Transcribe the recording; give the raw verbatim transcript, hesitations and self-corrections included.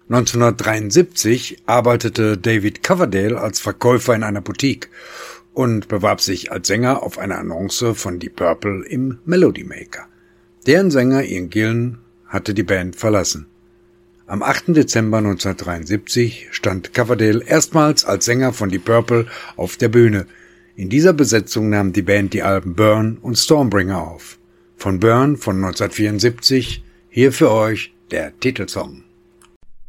neunzehnhundertdreiundsiebzig arbeitete David Coverdale als Verkäufer in einer Boutique und bewarb sich als Sänger auf eine Annonce von Deep Purple im Melody Maker. Deren Sänger Ian Gillan hatte die Band verlassen. Am achten Dezember neunzehnhundertdreiundsiebzig stand Coverdale erstmals als Sänger von Deep Purple auf der Bühne. In dieser Besetzung nahm die Band die Alben Burn und Stormbringer auf. Von Burn von neunzehnhundertvierundsiebzig hier für euch der Titelsong.